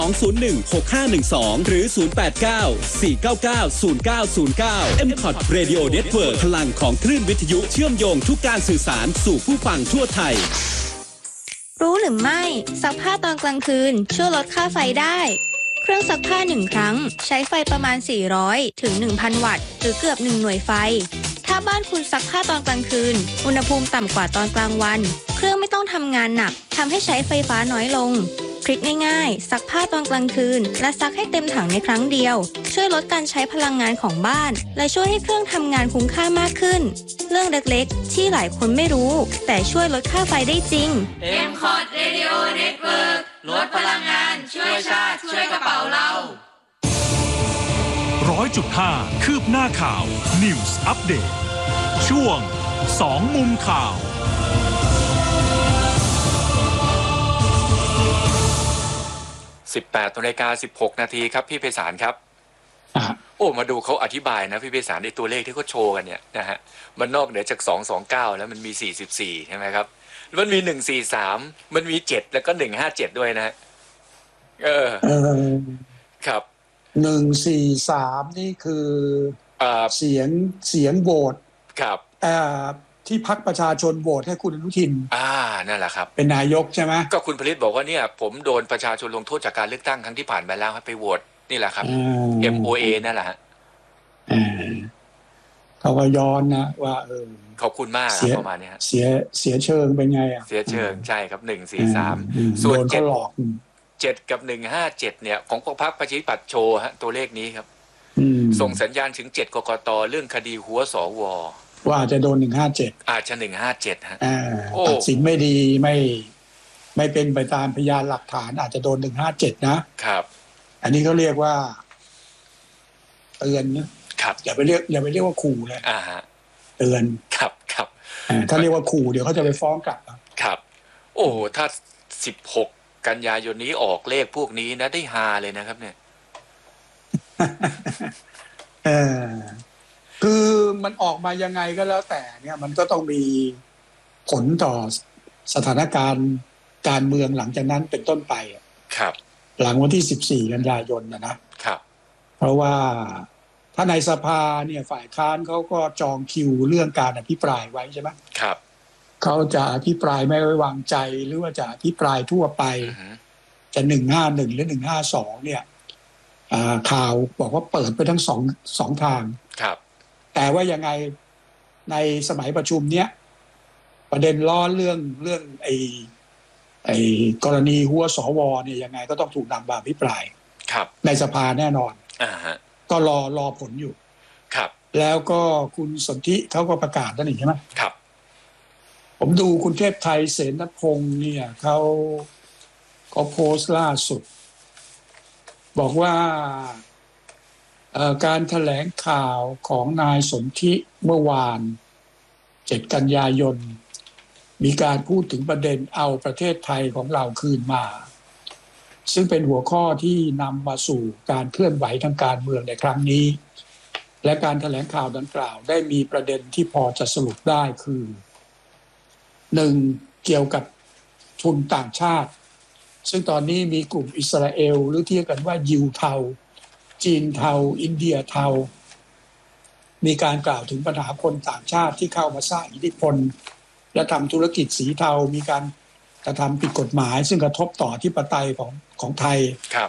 201-6512 หรือ 089-499-0909 M-Cot Radio Network พลังของคลื่นวิทยุเชื่อมโยงทุกการสื่อสารสู่ผู้ฟังทั่วไทยรู้หรือไม่ซักผ้าตอนกลางคืนช่วยลดค่าไฟได้เครื่องซักผ้า1ครั้งใช้ไฟประมาณ400ถึง 1,000 วัตต์หรือเกือบ1หน่วยไฟถ้าบ้านคุณซักผ้าตอนกลางคืนอุณหภูมิต่ำกว่าตอนกลางวันเครื่องไม่ต้องทำงานหนักทำให้ใช้ไฟฟ้าน้อยลงทริคง่ายๆซักผ้าตอนกลางคืนและซักให้เต็มถังในครั้งเดียวช่วยลดการใช้พลังงานของบ้านและช่วยให้เครื่องทำงานคุ้มค่ามากขึ้นเรื่องเล็กๆที่หลายคนไม่รู้แต่ช่วยลดค่าไฟได้จริง M-Cot Radio Network ลดพลังงานช่วยชาติช่วยกระเป๋าเรา 100.5 คืบหน้าข่าว News Update ช่วง2มุมข่าว 18:16 นาทีครับพี่ไพศาลครับโอ้มาดูเขาอธิบายนะพี่ไพศาลในตัวเลขที่เขาโชว์กันเนี่ยนะฮะมันนอกเหนือจาก229แล้วมันมี44ใช่ไหมครับมันมี143มันมี7แล้วก็157ด้วยนะครับ 143นี่คือเสียงโหวตครับที่พรรคประชาชนโหวตให้คุณอนุทินนั่นแหละครับเป็นนายกใช่ไหมก็คุณผลิตบอกว่าเนี่ยผมโดนประชาชนลงโทษจากการเลือกตั้งครั้งที่ผ่านมาแล้วให้ไปโหวตนี่แหละครับ MOA นั่นแหละฮะเขาก็ย้อนนะว่าขอบคุณมากประมาณนี้ฮะเสียเชิงเป็นไงเสียเชิงใช่ครับ143ส่วน7กับ157เนี่ยของพรรคประชาธิปัตย์โชว์ฮะตัวเลขนี้ครับส่งสัญญาณถึง7กกตเรื่องคดีหัวสวว่าจะโดน157 อาจจะ157ฮะตัดสินไม่ดีไม่เป็นไปตามพยานหลักฐานอาจจะโดน157นะครับอันนี้เขาเรียกว่าเตือนนะครับอย่าไปเรียกว่าขู่เลยเตือนครับถ้าเรียกว่าขู่เดี๋ยวเขาจะไปฟ้องกลับครับโอ้ถ้า16กันยายนนี้ออกเลขพวกนี้นะได้ฮาเลยนะครับเนี่ยคือมันออกมายังไงก็แล้วแต่เนี่ยมันก็ต้องมีผลต่อสถานการณ์การเมืองหลังจากนั้นเป็นต้นไปครับหลังวันที่14กันยายนนะครับเพราะว่าถ้าในสภาเนี่ยฝ่ายค้านเขาก็จองคิวเรื่องการอภิปรายไว้ใช่ไหมครับเขาจะอภิปรายไม่ไว้วางใจหรือว่าจะอภิปรายทั่วไปจะ151หรือ152เนี่ยข่าวบอกว่าเปิดไปทั้งสองทางครับแต่ว่ายังไงในสมัยประชุมเนี้ยประเด็นร้อนเรื่องไอ้กรณีหัวสวเนี่ยยังไงก็ต้องถูกนำมาอภิปรายครับในสภาแน่นอนก็รอผลอยู่ครับแล้วก็คุณสนธิเขาก็ประกาศนั่นเองใช่ไหมครับผมดูคุณเทพไทยเสนพงษ์เนี่ยเขาโพสต์ล่าสุดบอกว่าการแถลงข่าวของนายสนธิเมื่อวาน7กันยายนมีการพูดถึงประเด็นเอาประเทศไทยของเราคืนมาซึ่งเป็นหัวข้อที่นำมาสู่การเคลื่อนไหวทางการเมืองในครั้งนี้และการแถลงข่าวดังกล่าวได้มีประเด็นที่พอจะสรุปได้คือ 1. เกี่ยวกับทุนต่างชาติซึ่งตอนนี้มีกลุ่มอิสราเอลหรือที่เรียกกันว่ายิวเทาจีนเทาอินเดียเทามีการกล่าวถึงปัญหาคนต่างชาติที่เข้ามาสร้างอิทธิพลและทำธุรกิจสีเทามีการกระทำผิดกฎหมายซึ่งกระทบต่ออธิปไตยของไทยครับ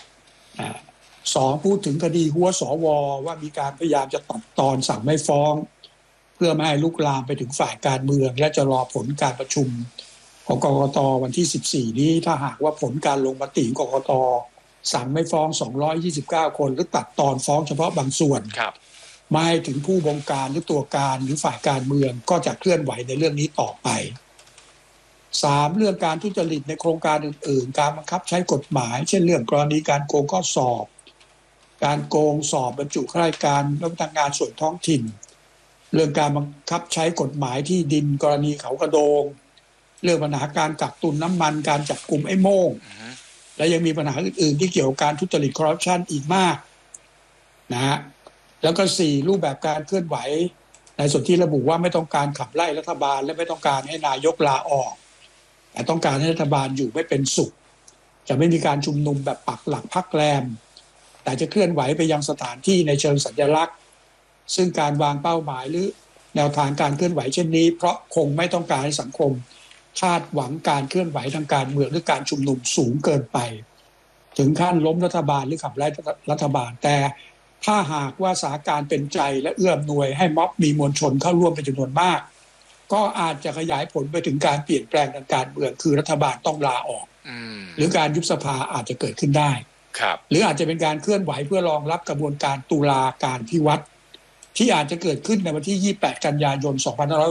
2. พูดถึงคดีหัวสวว่ามีการพยายามจะตัดตอนสั่งไม่ฟ้องเพื่อไม่ให้ลุกลามไปถึงฝ่ายการเมืองและจะรอผลการประชุมของกกต.วันที่14นี้ถ้าหากว่าผลการลงมติของกกต.สั่งไม่ฟ้อง229คนหรือตัดตอนฟ้องเฉพาะบางส่วนไม่ให้ถึงผู้บงการหรือตัวการหรือฝ่ายการเมืองก็จะเคลื่อนไหวในเรื่องนี้ต่อไป 3. เรื่องการทุจริตในโครงการอื่นๆการบังคับใช้กฎหมายเช่นเรื่องกรณีการโกงข้อสอบการโกงสอบบรรจุข้าราชการและพนักงานส่วนท้องถิ่นเรื่องการบังคับใช้กฎหมายที่ดินกรณีเขากระโดงเรื่องปัญหาการกักตุนน้ำมันการจับกุมไอ้โม่งและยังมีปัญหาอื่นๆที่เกี่ยวกับการทุจริตคอร์รัปชันอีกมากนะฮะแล้วก็ 4. รูปแบบการเคลื่อนไหวในส่วนที่ระบุว่าไม่ต้องการขับไล่รัฐบาลและไม่ต้องการให้นายกลาออกแต่ต้องการให้รัฐบาลอยู่ไม่เป็นสุขจะไม่มีการชุมนุมแบบปักหลักพักแรมแต่จะเคลื่อนไหวไปยังสถานที่ในเชิงสัญลักษณ์ซึ่งการวางเป้าหมายหรือแนวทางการเคลื่อนไหวเช่นนี้เพราะคงไม่ต้องการให้สังคมคาดหวังการเคลื่อนไหวทางการเมืองหรือการชุมนุมสูงเกินไปถึงขั้นล้มรัฐบาลหรือขับไล่รัฐบาลแต่ถ้าหากว่าสถานการณ์เป็นใจและเอื้ออำนวยให้ม็อบมีมวลชนเข้าร่วมเป็นจำนวนมากก็อาจจะขยายผลไปถึงการเปลี่ยนแปลงทางการเมืองคือรัฐบาลต้องลาออกหรือการยุบสภาอาจจะเกิดขึ้นได้หรืออาจจะเป็นการเคลื่อนไหวเพื่อรองรับกระบวนการตุลาการพิวัตรที่อาจจะเกิดขึ้นในวันที่28กันยายน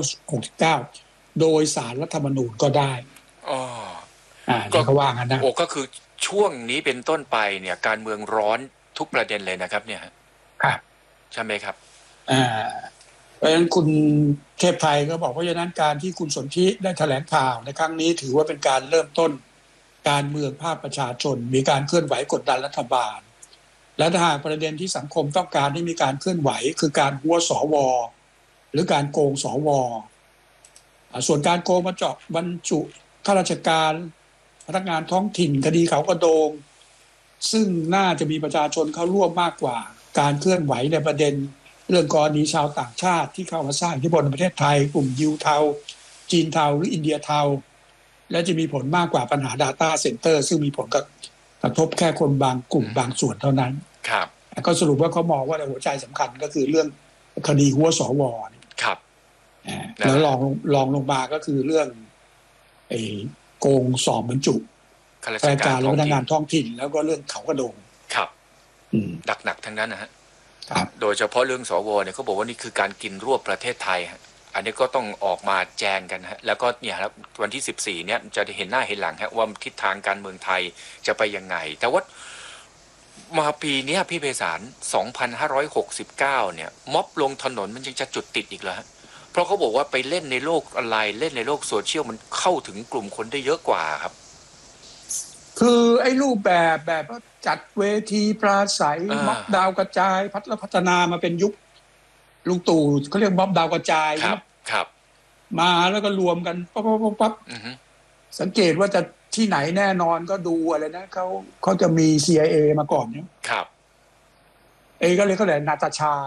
2569โดยศาลรัฐธรรมนูญก็ได้ก็ว่างั้นนะก็คือช่วงนี้เป็นต้นไปเนี่ยการเมืองร้อนทุกประเด็นเลยนะครับเนี่ยครับใช่ไหมครับเพราะฉะนั้นคุณเทพไทยก็บอกเพราะฉะนั้นการที่คุณสนธิได้แถลงข่าวในครั้งนี้ถือว่าเป็นการเริ่มต้นการเมืองภาคประชาชนมีการเคลื่อนไหวกดดันรัฐบาลและถ้าหากประเด็นที่สังคมต้องการให้มีการเคลื่อนไหวคือการหัวสวหรือการโกงสวส่วนการโกงบรรจุข้าราชการพนักงานท้องถิ่นคดีเขากระโดงซึ่งน่าจะมีประชาชนเข้าร่วมมากกว่าการเคลื่อนไหวในประเด็นเรื่องกรณีชาวต่างชาติที่เข้ามาสร้างอิทธิพลในประเทศไทยกลุ่มยิวเทาจีนเทาหรืออินเดียเทาและจะมีผลมากกว่าปัญหา Data Center ซึ่งมีผลกระทบแค่คนบางกลุ่มบางส่วนเท่านั้นครับก็สรุปว่าเขามองว่าหัวใจสำคัญก็คือเรื่องคดีหัวสวครับแล้วลองลงมาก็คือเรื่องโกงสอบบรรจุข้าราชการและพนักงานท้องถิ่นแล้วก็เรื่องเขากระโดงครับหนักทั้งนั้นนะฮะครับโดยเฉพาะเรื่องสวเนี่ยเขาบอกว่านี่คือการกินรวบประเทศไทยฮะอันนี้ก็ต้องออกมาแจงกันฮะแล้วก็เนี่ยครับวันที่14เนี่ยจะได้เห็นหน้าเห็นหลังฮะว่าทิศทางการเมืองไทยจะไปยังไงแต่ว่ามาปีนี้พี่ไพศาล2569เนี่ยม็อบลงถนนมันยังจะจุดติดอีกเหรอฮะเพราะเขาบอกว่าไปเล่นในโลกออนไลน์เล่นในโลกโซเชียลมันเข้าถึงกลุ่มคนได้เยอะกว่าครับคือไอ้รูปแบบจัดเวทีปราศัยม็อบดาวกระจายพัฒนามาเป็นยุคลุงตู่เขาเรียกม็อบดาวกระจายครับมาแล้วก็รวมกันปั๊บสังเกตว่าจะที่ไหนแน่นอนก็ดูอะไรนะเขาจะมี CIA มาก่อนเนี่ยครับก็เลยเขาเรียกนาตาชา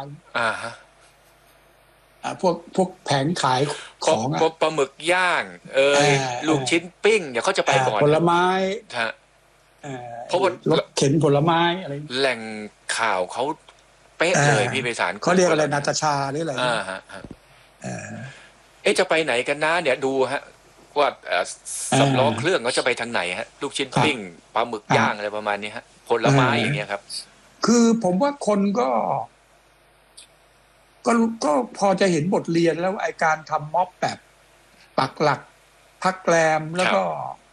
พวกแผงขายของปลาหมึกย่างลูกชิ้นปิ้งเนี่ยเขาจะไปก่อนผลไม้เพราะว่ารถเข็นผลไม้อะไรแหล่งข่าวเขาเป๊ะเลยพี่ไพศาลเขาเรียกอะไรนาตาชาหรืออะไรจะไปไหนกันนะเนี่ยดูฮะว่าสำล้อเครื่องเขาจะไปทางไหนฮะลูกชิ้นปิ้งปลาหมึกย่างอะไรประมาณนี้ฮะผลไม้อย่างเงี้ยครับคือผมว่าคนก็พอจะเห็นบทเรียนแล้วไอการทำม็อบแบบปักหลักพักแรมแล้วก็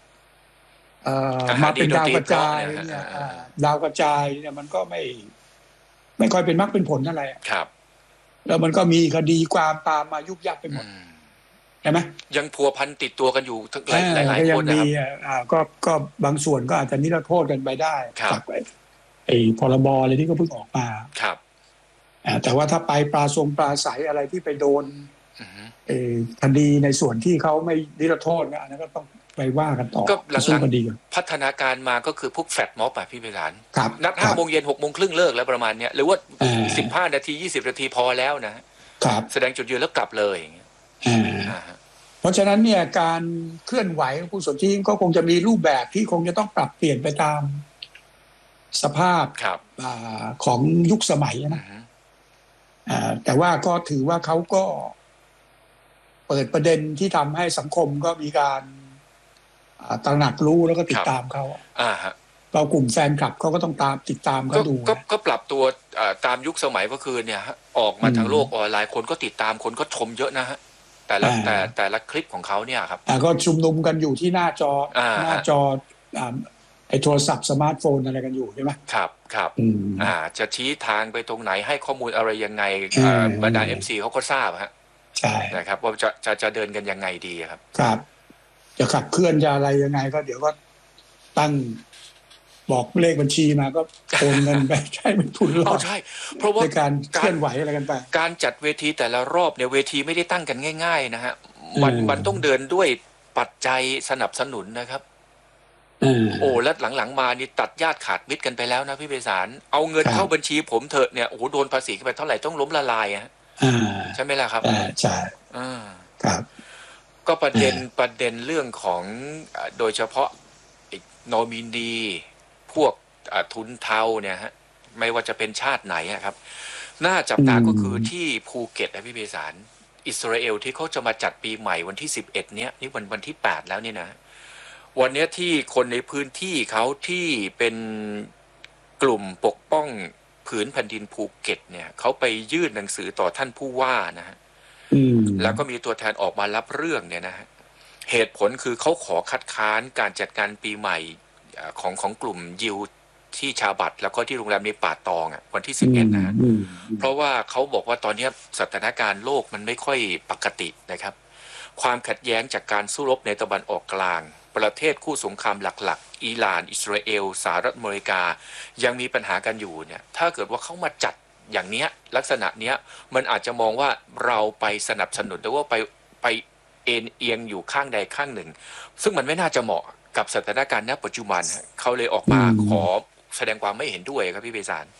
มาเป็นดาวกระจายเนี่ยดาวกระจายเนี่ยมันก็ไม่ค่อยเป็นมรรคเป็นผลอะไรครับแล้วมันก็มีคดีความตามมายุบยับไปหมดใช่ไหมยังพัวพันติดตัวกันอยู่หลายคนนะครับก็บางส่วนก็อาจจะนิรโทษกันไปได้จากไอ้พรบอะไรที่ก็เพิ่งออกมาครับแต่ว่าถ้าไปปราศรัยอะไรที่ไปโดนคดีในส่วนที่เขาไม่นิรโทษนะอันนั้นก็ต้องไปว่ากันต่อก็หลังๆพัฒนาการมาก็คือพวกแฟลตม็อบพี่ไพศาลนัด 5 โมงเย็น 6 โมงครึ่งเลิกแล้วประมาณเนี้ยหรือว่า15 นาที 20 นาทีพอแล้วนะแสดงจุดยืนแล้วกลับเลยอย่างเงี้ยเพราะฉะนั้นเนี่ยการเคลื่อนไหวของคุณสนธิก็คงจะมีรูปแบบที่คงจะต้องปรับเปลี่ยนไปตามสภาพของยุคสมัยนะแต่ว่าก็ถือว่าเขาก็เปิดประเด็นที่ทำให้สังคมก็มีการตระหนักรู้แล้วก็ติดตามเขาเรากลุ่มแฟนคลับเขาก็ต้องติดตามเขาดูก็ปรับตัวตามยุคสมัยเมื่อคืนเนี่ยออกมาทางโลกออนไลน์คนก็ติดตามคนก็ชมเยอะนะฮะแต่ละคลิปของเขาเนี่ยครับก็ชุมนุมกันอยู่ที่หน้าจอไอ้โทรศัพท์สมาร์ทโฟนอะไรกันอยู่ใช่ไหมครับจะชี้ทางไปตรงไหนให้ข้อมูลอะไรยังไงบรรดา MC เขาก็ทราบฮะใช่นะครับว่าจะเดินกันยังไงดีครับจะขับเคลื่อนจะอะไรยังไงก็เดี๋ยวก็ตั้งบอกเลขบัญชีมาก็โอนเงินไปใช้เป็นทุนรอดใช่เพราะว่าการเคลื่อนไหวอะไรกันไปการจัดเวทีแต่ละรอบเนี่ยเวทีไม่ได้ตั้งกันง่ายๆนะฮะมันต้องเดินด้วยปัจจัยสนับสนุนนะครับโอ้แล้วหลังๆมานี่ตัดญาติขาดมิตรกันไปแล้วนะพี่ไพศาลเอาเงินเข้าบัญชีผมเถอะเนี่ยโอ้โหโดนภาษีกันไปเท่าไหร่ต้องล้มละลายฮะใช่ไหมล่ะครับใช่ครับก็ประเด็นเรื่องของโดยเฉพาะนอมินีพวกทุนเทาเนี่ยฮะไม่ว่าจะเป็นชาติไหนครับน่าจับตาก็คือที่ภูเก็ตนะพี่ไพศาลอิสราเอลที่เขาจะมาจัดปีใหม่วันที่11เนี้ยนี่วันที่8แล้วนี่นะวันนี้ที่คนในพื้นที่เขาที่เป็นกลุ่มปกป้องผืนแผ่นดินภูเก็ตเนี่ยเขาไปยื่นหนังสือต่อท่านผู้ว่านะฮะแล้วก็มีตัวแทนออกมารับเรื่องเนี่ยนะฮะเหตุผลคือเขาขอคัดค้านการจัดการปีใหม่ของกลุ่มยิวที่ชาบัตแล้วก็ที่โรงแรมในป่าตองวันที่11นะฮะเพราะว่าเขาบอกว่าตอนนี้สถานการณ์โลกมันไม่ค่อยปกตินะครับความขัดแย้งจากการสู้รบในตะวันออกกลางประเทศคู่สงครามหลักๆอิหร่านอิสราเอลสหรัฐอเมริกายังมีปัญหากันอยู่เนี่ยถ้าเกิดว่าเขามาจัดอย่างเนี้ยลักษณะเนี้ยมันอาจจะมองว่าเราไปสนับสนุนหรือว่าไปเอียงอยู่ข้างใดข้างหนึ่งซึ่งมันไม่น่าจะเหมาะกับสถานการณ์ณปัจจุบันเขาเลยออกมาขอแสดงความไม่เห็นด้วยครับพี่ไพศาล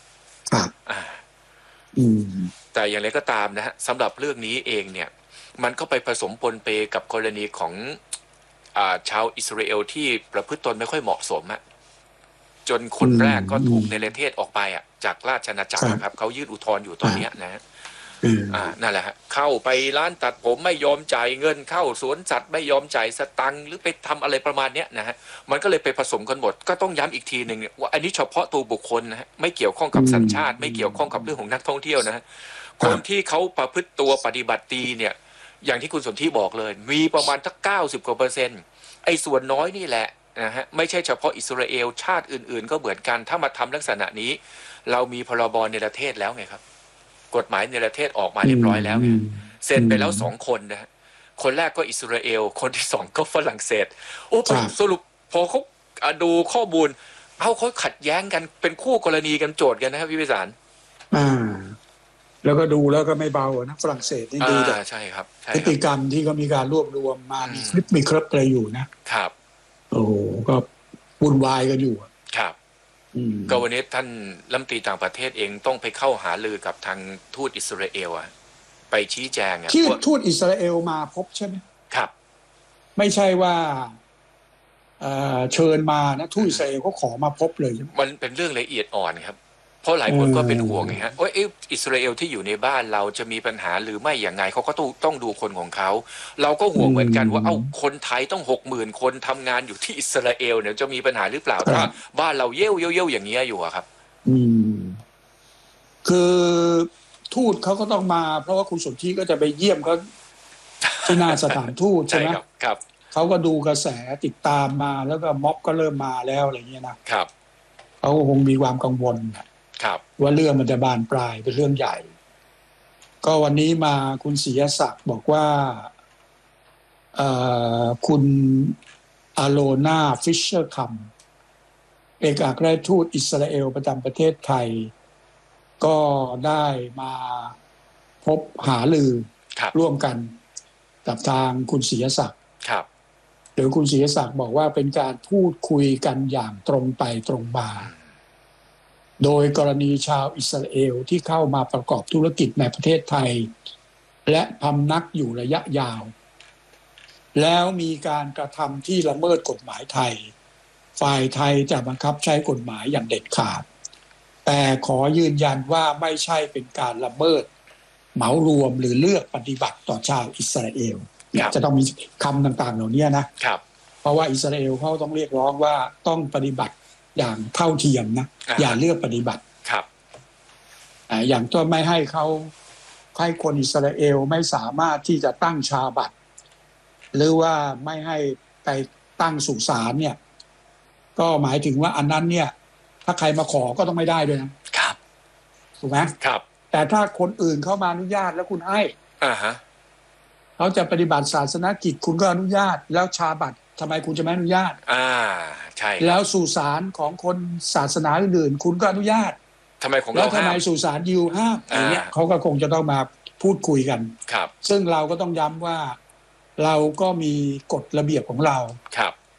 แต่อย่างไรก็ตามนะฮะสำหรับเรื่องนี้เองเนี่ยมันก็ไปผสมปนเปกับกรณีของชาวอิสราเอลที่ประพฤติตนไม่ค่อยเหมาะสมจนคนแรกก็ถูกเนรเทศออกไปจากราชอาณาจักรครับเขายื่นอุทธรณ์อยู่ตอนนี้นะฮะนั่นแหละฮะเข้าไปร้านตัดผมไม่ยอมจ่ายเงินเข้าสวนสัตว์ไม่ยอมจ่ายสตังค์หรือไปทำอะไรประมาณเนี้ยนะฮะมันก็เลยไปผสมกันหมดก็ต้องย้ำอีกทีหนึ่งว่าอันนี้เฉพาะตัวบุคคลนะฮะไม่เกี่ยวข้องกับสัญชาติไม่เกี่ยวข้องกับเรื่องของนักท่องเที่ยวนะฮะคนที่เขาประพฤติตัวปฏิบัติดีเนี่ยอย่างที่คุณสนธิบอกเลยมีประมาณสัก90%กว่าไอ้ส่วนน้อยนี่แหละนะฮะไม่ใช่เฉพาะอิสราเอลชาติอื่นๆก็เหมือนกันถ้ามาทำลักษณะนี้เรามีพรบเนรเทศแล้วไงครับกฎหมายเนรเทศออกมาเรียบร้อยแล้วไงเซ็นไปแล้ว2คนนะฮะคนแรกก็อิสราเอลคนที่2ก็ฝรั่งเศสโอ้สรุปพอเขาดูข้อมูลเขาขัดแย้งกันเป็นคู่กรณีกันโจทย์กันนะครับพี่ไพศาลแล้วก็ดูแล้วก็ไม่เบานะฝรั่งเศสนี่ดูแต่ใช่ครับพฤติกรรมที่เขามีการรวบรวมมามีคลิปมีคลิปอะไรอยู่นะครับโอ้ก็วุ่นวายกันอยู่ครับก็วันนี้ท่านรัฐมนตรีต่างประเทศเองต้องไปเข้าหารือกับทางทูตอิสราเอลไปชี้แจงที่ทูตอิสราเอลมาพบใช่ไหมครับไม่ใช่ว่าเชิญมานะทูตอิสราเอลเขาขอมาพบเลยมันเป็นเรื่องละเอียดอ่อนครับเพราะหลายคนก็เป็นห่วงไงฮะว่าอิสราเอลที่อยู่ในบ้านเราจะมีปัญหาหรือไม่อย่างไงเขาก็ต้องดูคนของเขาเราก็ห่วงเหมือนกันว่าคนไทยต้อง 60,000 คนทำงานอยู่ที่อิสราเอลเนี่ยจะมีปัญหาหรือเปล่าถ้าบ้านเราเย่ยวอย่างเงี้ยอยู่ครับคือทูตเขาก็ต้องมาเพราะว่าคุณสนธิก็จะไปเยี่ยมเขาที่หน้าสถานทูตใช่ไหมครับเขาก็ดูกระแสติดตามมาแล้วก็ม็อบก็เริ่มมาแล้วอะไรเงี้ยนะครับเขาคงมีความกังวลว่าเรื่องมันจะบานปลายเป็นเรื่องใหญ่ก็วันนี้มาคุณศรีศักดิ์บอกว่าคุณอาโลนาฟิชเชอร์คัมเอกอัครราชทูตอิสราเอลประจำประเทศไทยก็ได้มาพบหารือร่วมกันกับทางคุณศรีศักดิ์หรือคุณศรีศักดิ์บอกว่าเป็นการพูดคุยกันอย่างตรงไปตรงมาโดยกรณีชาวอิสราเอลที่เข้ามาประกอบธุรกิจในประเทศไทยและพำนักอยู่ระยะยาวแล้วมีการกระทำที่ละเมิดกฎหมายไทยฝ่ายไทยจะบังคับใช้กฎหมายอย่างเด็ดขาดแต่ขอยืนยันว่าไม่ใช่เป็นการละเมิดเหมารวมหรือเลือกปฏิบัติต่อชาวอิสราเอลจะต้องมีคำต่างๆเหล่านี้นะเพราะว่าอิสราเอลเขาต้องเรียกร้องว่าต้องปฏิบัติอย่างเท่าเทียมนะอย่าเลือกปฏิบัติอย่างตัวไม่ให้เขาให้คนอิสราเอลไม่สามารถที่จะตั้งชาบัตรหรือว่าไม่ให้ไปตั้งสุสานเนี่ยก็หมายถึงว่าอันนั้นเนี่ยถ้าใครมาขอก็ต้องไม่ได้ด้วยนะครับถูกไหมครับแต่ถ้าคนอื่นเข้ามาอนุญาตแล้วคุณให้เขาจะปฏิบัติศาสนกิจคุณก็อนุญาตแล้วชาบัตรทำไมคุณจะไม่อนุญาตใช่แล้วสุสานของคนศาสนาอื่นๆคุณก็อนุญาตทำไมของเราแล้วทำไมสุสานยิวห้ามอย่างเงี้ยเขาก็คงจะต้องมาพูดคุยกันครับซึ่งเราก็ต้องย้ำว่าเราก็มีกฎระเบียบของเรา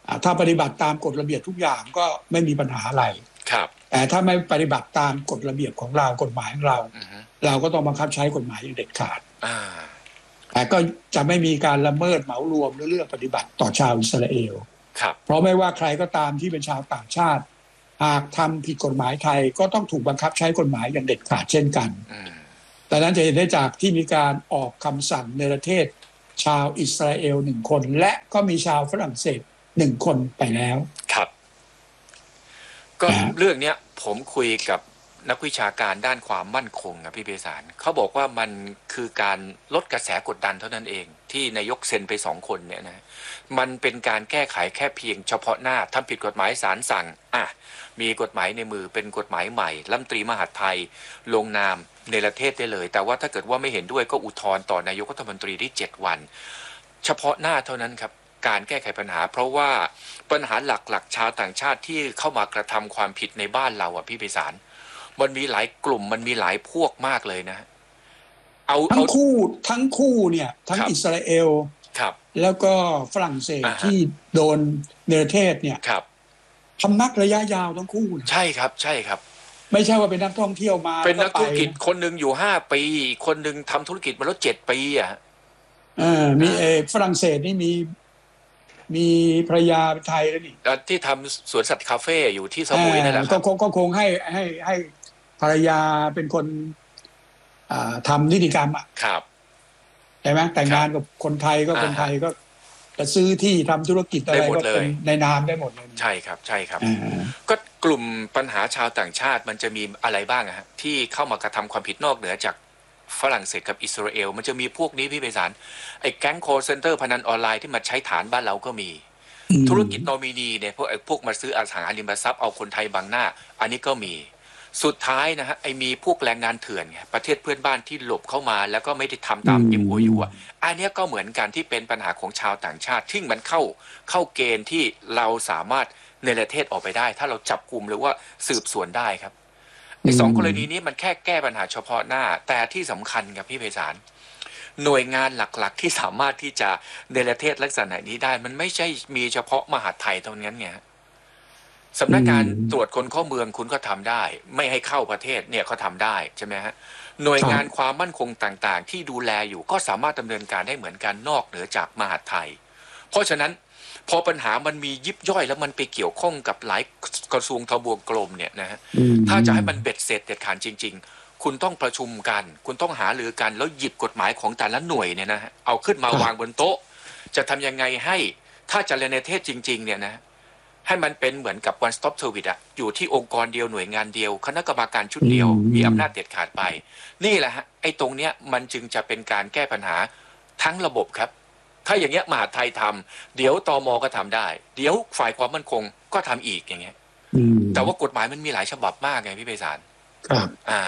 ถ้าปฏิบัติตามกฎระเบียบทุกอย่างก็ไม่มีปัญหาอะไรครับแต่ถ้าไม่ปฏิบัติตามกฎระเบียบของเรากฎหมายของเราเราก็ต้องบังคับใช้กฎหมายอย่างเด็ดขาดแต่ก็จะไม่มีการละเมิดเหมารวมหรือเลือกปฏิบัติต่อชาวอิสราเอลเพราะไม่ว่าใครก็ตามที่เป็นชาวต่างชาติหากทำผิดกฎหมายไทยก็ต้องถูกบังคับใช้กฎหมายอย่างเด็ดขาดเช่นกันแต่นั้นจะเห็นได้จากที่มีการออกคำสั่งในประเทศชาวอิสราเอล1 คนและก็มีชาวฝรั่งเศส1 คนไปแล้วครับก็เรื่องนี้ผมคุยกับนักวิชาการด้านความมั่นคงนะพี่เบสารเขาบอกว่ามันคือการลดกระแสกดดันเท่านั้นเองที่นายกเซ็นไป2 คนเนี่ยนะมันเป็นการแก้ไขแค่เพียงเฉพาะหน้าทำผิดกฎหมายศาลสั่งมีกฎหมายในมือเป็นกฎหมายใหม่รัฐมนตรีมหาดไทยลงนามในประเทศได้เลยแต่ว่าถ้าเกิดว่าไม่เห็นด้วยก็อุทธรณ์ต่อนายกรัฐมนตรีได้7 วันเฉพาะหน้าเท่านั้นครับการแก้ไขปัญหาเพราะว่าปัญหาหลักๆชาวต่างชาติที่เข้ามากระทำความผิดในบ้านเราพี่ไพศาลมันมีหลายกลุ่มมันมีหลายพวกมากเลยนะทั้งคู่เนี่ยทั้งอิสราเอลแล้วก็ฝรั่งเศสที่โดนในประเทศเนี่ยพำนักระยะยาวทั้งคู่ใช่ครับใช่ครับไม่ใช่ว่าเป็นนักท่องเที่ยวมาเป็นนักธุรกิจคนหนึ่งอยู่5 ปีคนหนึ่งทำธุรกิจมาแล้ว7 ปีมีฝรั่งเศสนี่มีภรรยาไทยแล้วนี่ที่ทำสวนสัตว์คาเฟ่อยู่ที่สมุยนั่นแหละครับก็คงให้ภรรยาเป็นคนทำนิติกรรมครับใช่ไหมแต่งงานกับคนไทยก็คนไทยก็จะซื้อที่ทำธุรกิจอะไรก็เป็นในนามได้หมดเลยใช่ครับใช่ครับก็กลุ่มปัญหาชาวต่างชาติมันจะมีอะไรบ้างที่เข้ามากระทำความผิดนอกเหนือจากฝรั่งเศสกับอิสราเอลมันจะมีพวกนี้พี่ไพศาลไอ้แก๊ง call center พนันออนไลน์ที่มาใช้ฐานบ้านเราก็มีธุรกิจนอมินีเนี่ยพวกมาซื้ออสังหาริมทรัพย์เอาคนไทยบังหน้าอันนี้ก็มีสุดท้ายไอ้มีพวกแรงงานเถื่อนไงประเทศเพื่อนบ้านที่หลบเข้ามาแล้วก็ไม่ได้ทำตาม MOU อันนี้ก็เหมือนกันที่เป็นปัญหาของชาวต่างชาติที่มันเข้าเกณฑ์ที่เราสามารถในประเทศออกไปได้ถ้าเราจับกลุ่มหรือว่าสืบสวนได้ครับไอ้2 กรณีนี้มันแค่แก้ปัญหาเฉพาะหน้าแต่ที่สำคัญครับพี่ไพศาลหน่วยงานหลักๆที่สามารถที่จะในประเทศลักษณะนี้ได้มันไม่ใช่มีเฉพาะมหาดไทยเท่านั้นไงสำนักงานตรวจคนเข้าเมืองคุณก็ทำได้ไม่ให้เข้าประเทศเนี่ยเขาทำได้ใช่ไหมฮะหน่วยงานความมั่นคงต่างๆที่ดูแลอยู่ก็สามารถดำเนินการได้เหมือนกันนอกเหนือจากมหาดไทยเพราะฉะนั้นพอปัญหามันมียิบย่อยแล้วมันไปเกี่ยวข้องกับหลายกระทรวงทบวงกรมเนี่ยนะฮะถ้าจะให้มันเบ็ดเสร็จเด็ดขาดจริงๆคุณต้องประชุมกันคุณต้องหารือกันแล้วหยิบกฎหมายของแต่ละหน่วยเนี่ยนะฮะเอาขึ้นมาวางบนโต๊ะจะทำยังไงให้ถ้าจะในประเทศจริงๆเนี่ยนะให้มันเป็นเหมือนกับ one stop service อยู่ที่องค์กรเดียวหน่วยงานเดียวคณะกรรมการชุดเดียวมีอำนาจเด็ดขาดไปนี่แหละฮะไอ้ตรงเนี้ยมันจึงจะเป็นการแก้ปัญหาทั้งระบบครับถ้าอย่างเงี้ยมหาดไทยทำเดี๋ยวตม.ก็ทำได้เดี๋ยวฝ่ายความมั่นคงก็ทำอีกอย่างเงี้ยแต่ว่ากฎหมายมันมีหลายฉบับมากไงพี่ไพศาลครับ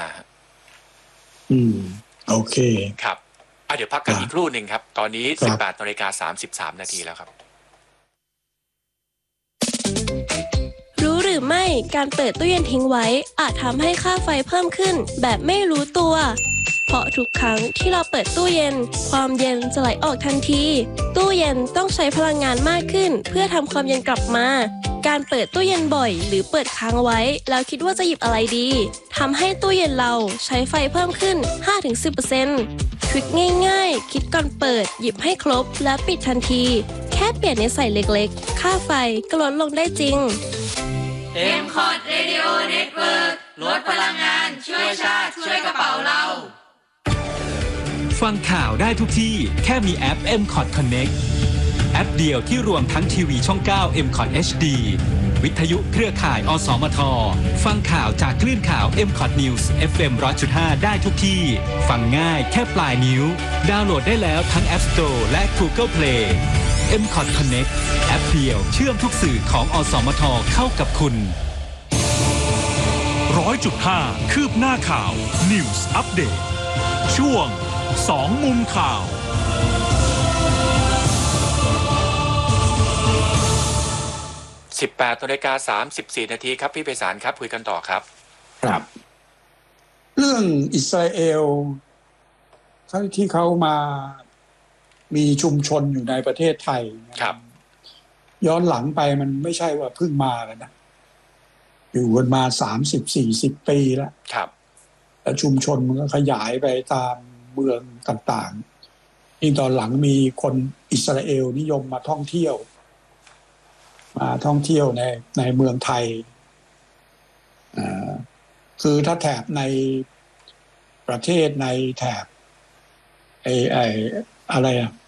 โอเคครับเดี๋ยวพักกันอีกครู่หนึ่งครับตอนนี้ 18:33 นาทีแล้วครับรู้หรือไม่การเปิดตู้เย็นทิ้งไว้อาจทำให้ค่าไฟเพิ่มขึ้นแบบไม่รู้ตัวเพราะทุกครั้งที่เราเปิดตู้เย็นความเย็นจะไหลออกทันทีตู้เย็นต้องใช้พลังงานมากขึ้นเพื่อทำความเย็นกลับมาการเปิดตู้เย็นบ่อยหรือเปิดค้างไว้แล้วคิดว่าจะหยิบอะไรดีทำให้ตู้เย็นเราใช้ไฟเพิ่มขึ้น 5-10% ทริคง่ายๆคิดก่อนเปิดหยิบให้ครบและปิดทันทีแค่เปลี่ยนนิสัยเล็กๆค่าไฟก็ลดลงได้จริง M-Cod Radio Network ลดพลังงานช่วยชาติช่วยกระเป๋าเราฟังข่าวได้ทุกที่แค่มีแอป M-Cod Connect แอปเดียวที่รวมทั้งทีวีช่อง 9 M-Cod HD วิทยุเครือข่ายอสมทฟังข่าวจากคลื่นข่าว M-Cod News FM 100.5 ได้ทุกที่ฟังง่ายแค่ปลายนิ้วดาวน์โหลดได้แล้วทั้ง App Store และ Google Play M-Cod Connect แอปเดียวเชื่อมทุกสื่อของอสมทเข้ากับคุณ 100.5 คืบหน้าข่าว News Update ช่วง2 มุมข่าว 18:34 นาทีครับพี่ไพศาลครับคุยกันต่อครับครับเรื่องอิสราเอลที่เขามามีชุมชนอยู่ในประเทศไทยครับย้อนหลังไปมันไม่ใช่ว่าเพิ่งมากันนะอยู่กันมา30-40 ปีแล้วครับแล้วชุมชนมันก็ขยายไปตามเมืองต่างๆยิ่งตอนหลังมีคนอิสราเอลนิยมมาท่องเที่ยวในเมืองไทยคือถ้าแถบในประเทศในแถบอะไร